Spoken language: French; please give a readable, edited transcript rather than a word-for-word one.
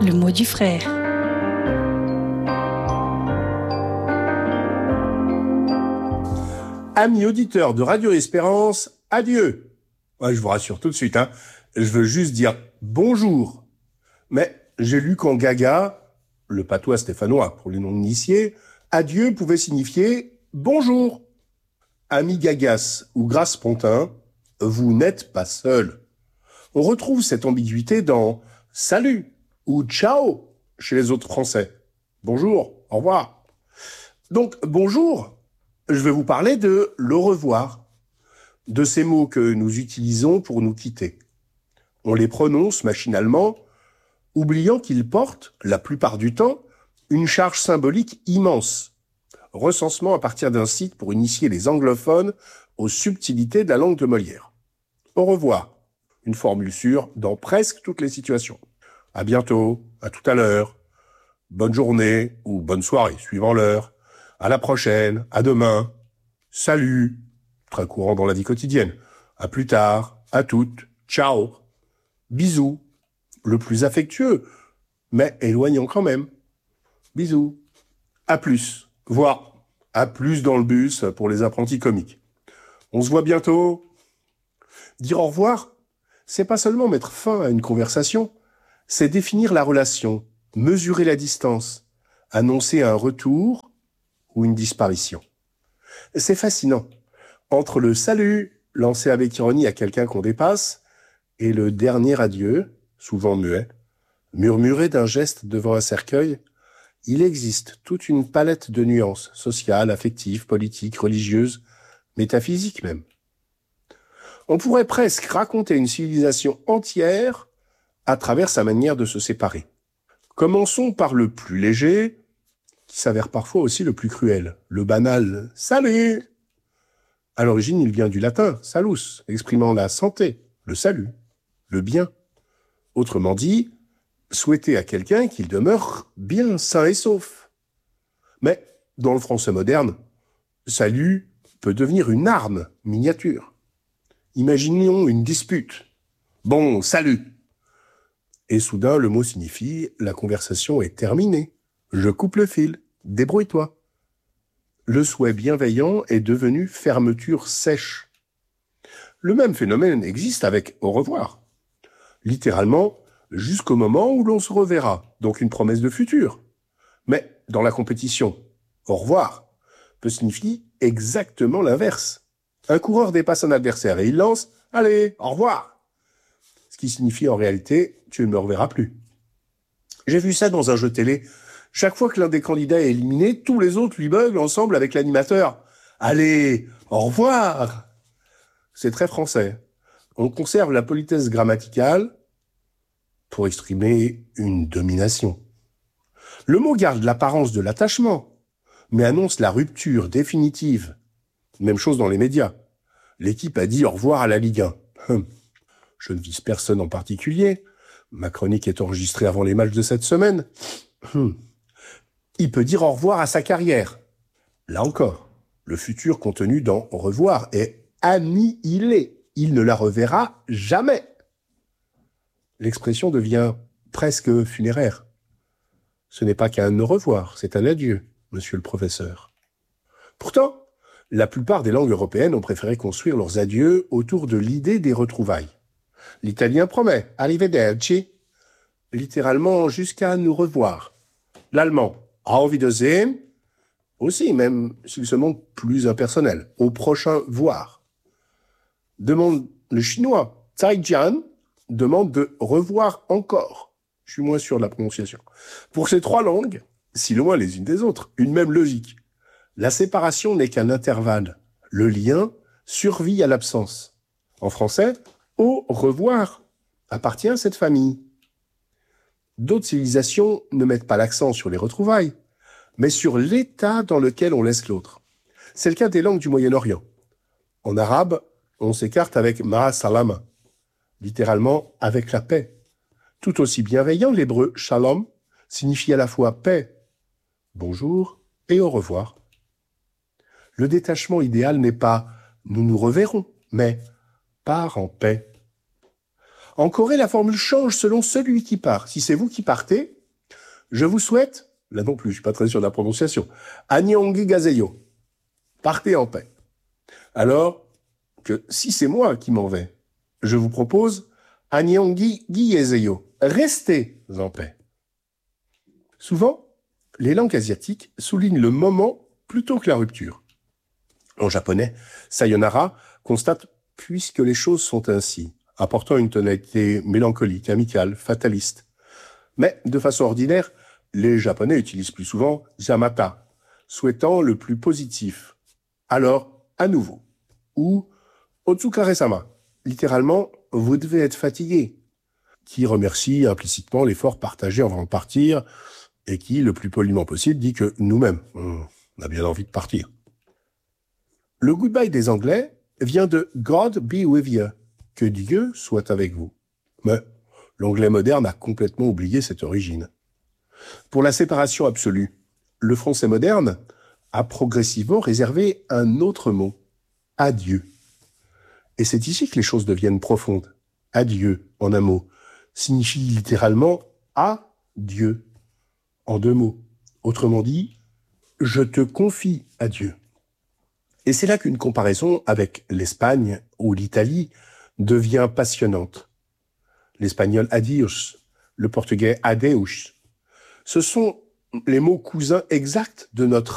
Le mot du frère. Amis auditeurs de Radio Espérance, adieu. Ouais, je vous rassure tout de suite, je veux juste dire bonjour. Mais j'ai lu qu'en gaga, le patois stéphanois pour les non-initiés, adieu pouvait signifier bonjour. Amis gagas ou grasse-pontin, vous n'êtes pas seul. On retrouve cette ambiguïté dans salut ou ciao chez les autres Français. Bonjour, au revoir. Donc bonjour, je vais vous parler de l'au revoir, de ces mots que nous utilisons pour nous quitter. On les prononce machinalement, oubliant qu'ils portent, la plupart du temps, une charge symbolique immense. Recensement à partir d'un site pour initier les anglophones aux subtilités de la langue de Molière. Au revoir, une formule sûre dans presque toutes les situations. À bientôt, à tout à l'heure, bonne journée ou bonne soirée, suivant l'heure, à la prochaine, à demain, salut, très courant dans la vie quotidienne, à plus tard, à toutes, ciao, bisous, le plus affectueux, mais éloignant quand même, bisous, à plus, voire à plus dans le bus pour les apprentis comiques. On se voit bientôt. Dire au revoir, c'est pas seulement mettre fin à une conversation, c'est définir la relation, mesurer la distance, annoncer un retour ou une disparition. C'est fascinant. Entre le salut, lancé avec ironie à quelqu'un qu'on dépasse, et le dernier adieu, souvent muet, murmuré d'un geste devant un cercueil, il existe toute une palette de nuances, sociales, affectives, politiques, religieuses, métaphysiques même. On pourrait presque raconter une civilisation entière à travers sa manière de se séparer. Commençons par le plus léger, qui s'avère parfois aussi le plus cruel, le banal « salut ». À l'origine, il vient du latin « salus », exprimant la santé, le salut, le bien. Autrement dit, souhaiter à quelqu'un qu'il demeure bien sain et sauf. Mais, dans le français moderne, « salut » peut devenir une arme miniature. Imaginons une dispute. « Bon, salut !» Et soudain, le mot signifie « la conversation est terminée. Je coupe le fil. Débrouille-toi. » Le souhait bienveillant est devenu fermeture sèche. Le même phénomène existe avec « au revoir ». Littéralement, jusqu'au moment où l'on se reverra, donc une promesse de futur. Mais dans la compétition, « au revoir » peut signifier exactement l'inverse. Un coureur dépasse un adversaire et il lance « allez, au revoir !» Ce qui signifie en réalité « tu ne me reverras plus ». J'ai vu ça dans un jeu télé. Chaque fois que l'un des candidats est éliminé, tous les autres lui beuglent ensemble avec l'animateur. « Allez, au revoir !» C'est très français. On conserve la politesse grammaticale pour exprimer une domination. Le mot garde l'apparence de l'attachement, mais annonce la rupture définitive. Même chose dans les médias. L'équipe a dit au revoir à la Ligue 1. Je ne vise personne en particulier. Ma chronique est enregistrée avant les matchs de cette semaine. Il peut dire au revoir à sa carrière. Là encore, le futur contenu dans au revoir est annihilé. Il ne la reverra jamais. L'expression devient presque funéraire. Ce n'est pas qu'un au revoir, c'est un adieu, monsieur le professeur. Pourtant, la plupart des langues européennes ont préféré construire leurs adieux autour de l'idée des retrouvailles. L'italien promet « arrivederci », littéralement jusqu'à nous revoir. L'allemand « auf Wiedersehen », aussi, même s'il se montre plus impersonnel, au prochain voir. Demande le chinois « zaijian », demande de revoir encore. Je suis moins sûr de la prononciation. Pour ces trois langues, si loin les unes des autres, une même logique. La séparation n'est qu'un intervalle. Le lien survit à l'absence. En français, au revoir appartient à cette famille. D'autres civilisations ne mettent pas l'accent sur les retrouvailles, mais sur l'état dans lequel on laisse l'autre. C'est le cas des langues du Moyen-Orient. En arabe, on s'écarte avec ma salama, littéralement avec la paix. Tout aussi bienveillant, l'hébreu shalom signifie à la fois paix, bonjour et au revoir. Le détachement idéal n'est pas « nous nous reverrons », mais « part en paix ». En Corée, la formule change selon celui qui part. Si c'est vous qui partez, je vous souhaite, là non plus, je suis pas très sûr de la prononciation, Annyeonggi gaseyo. Partez en paix. Alors que si c'est moi qui m'en vais, je vous propose Annyeonggi gieseyo. Restez en paix. Souvent, les langues asiatiques soulignent le moment plutôt que la rupture. En japonais, sayonara constate « puisque les choses sont ainsi », apportant une tonalité mélancolique, amicale, fataliste. Mais, de façon ordinaire, les Japonais utilisent plus souvent « zamata », souhaitant le plus positif. Alors, à nouveau. Ou « otsukare-sama », littéralement « vous devez être fatigué », qui remercie implicitement l'effort partagé avant de partir et qui, le plus poliment possible, dit que nous-mêmes, on a bien envie de partir. Le goodbye des Anglais vient de « God be with you », que Dieu soit avec vous. Mais l'anglais moderne a complètement oublié cette origine. Pour la séparation absolue, le français moderne a progressivement réservé un autre mot, « adieu ». Et c'est ici que les choses deviennent profondes. Adieu, en un mot, signifie littéralement « à Dieu », en deux mots. Autrement dit, « je te confie à Dieu ». Et c'est là qu'une comparaison avec l'Espagne ou l'Italie devient passionnante. L'espagnol adios, le portugais adeus. Ce sont les mots cousins exacts de notre